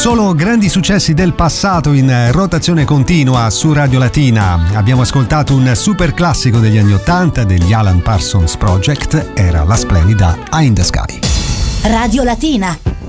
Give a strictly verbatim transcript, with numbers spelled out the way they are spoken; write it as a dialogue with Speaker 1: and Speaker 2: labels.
Speaker 1: Solo grandi successi del passato in rotazione continua su Radio Latina. Abbiamo ascoltato un super classico degli anni ottanta degli Alan Parsons Project, era la splendida Eye in the Sky.
Speaker 2: Radio Latina,